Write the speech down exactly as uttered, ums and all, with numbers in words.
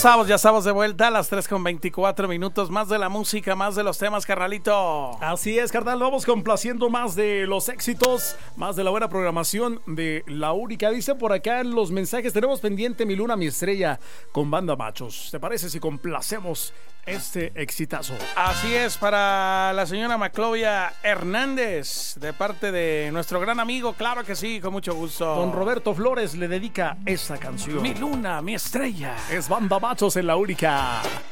estamos, ya estamos de vuelta a las tres con veinticuatro minutos. Más de la música, más de los temas, carnalito. Así es, carnal, vamos complaciendo más de los éxitos, más de la buena programación de La Única. Dice por acá en los mensajes, tenemos pendiente Mi Luna, Mi Estrella con Banda Machos. ¿Te parece si complacemos este exitazo? Así es, para la señora Maclovia Hernández, de parte de nuestro gran amigo, claro que sí, con mucho gusto. Don Roberto Flores le dedica esa canción. Mi Luna, Mi Estrella. Es Banda Machos en La Única.